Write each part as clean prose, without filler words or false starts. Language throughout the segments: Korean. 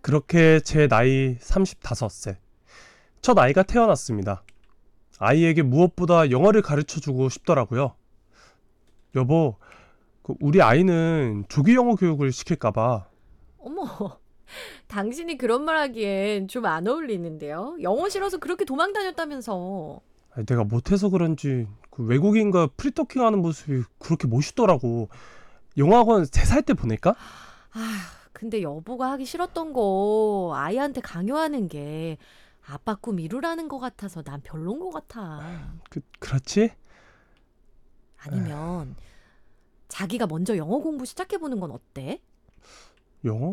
그렇게 제 나이 35세. 첫 아이가 태어났습니다. 아이에게 무엇보다 영어를 가르쳐주고 싶더라고요. 여보, 우리 아이는 조기 영어 교육을 시킬까봐. 어머, 당신이 그런 말 하기엔 좀 안 어울리는데요? 영어 싫어서 그렇게 도망 다녔다면서. 내가 못해서 그런지 그 외국인과 프리토킹하는 모습이 그렇게 멋있더라고. 영어학원 3살 때 보낼까? 근데 여보가 하기 싫었던 거 아이한테 강요하는 게 아빠 꿈 이루라는 것 같아서 난 별론 것 같아. 그렇지? 아니면 자기가 먼저 영어 공부 시작해보는 건 어때? 영어?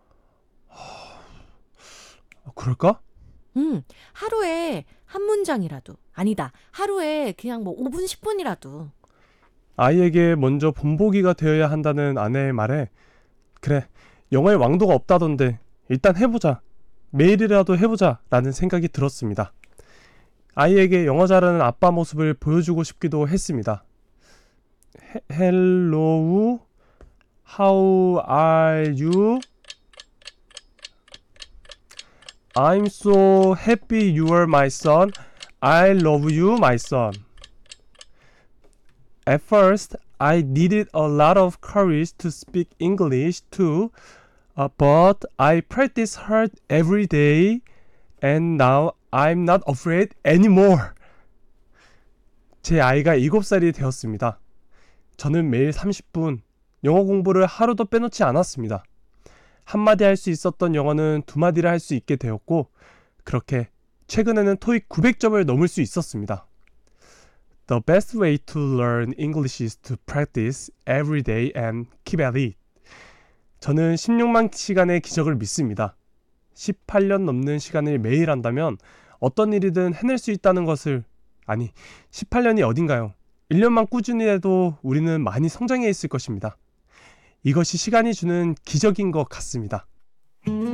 그럴까? 하루에 한 문장이라도. 아니다. 하루에 그냥 뭐 5분, 10분이라도. 아이에게 먼저 본보기가 되어야 한다는 아내의 말에 그래, 영어의 왕도가 없다던데 일단 해보자. 매일이라도 해보자 라는 생각이 들었습니다. 아이에게 영어 잘하는 아빠 모습을 보여주고 싶기도 했습니다. Hello, how are you? I'm so happy you are my son. I love you, my son. At first, I needed a lot of courage to speak English too, but I practice hard every day, and now I'm not afraid anymore. 제 아이가 7살이 되었습니다. 저는 매일 30분 영어 공부를 하루도 빼놓지 않았습니다. 한마디 할 수 있었던 영어는 2마디를 할 수 있게 되었고, 그렇게 최근에는 토익 900점을 넘을 수 있었습니다. The best way to learn English is to practice every day and keep at it. 저는 16만 시간의 기적을 믿습니다. 18년 넘는 시간을 매일 한다면 어떤 일이든 해낼 수 있다는 것을, 아니, 18년이 어딘가요? 1년만 꾸준히 해도 우리는 많이 성장해 있을 것입니다. 이것이 시간이 주는 기적인 것 같습니다.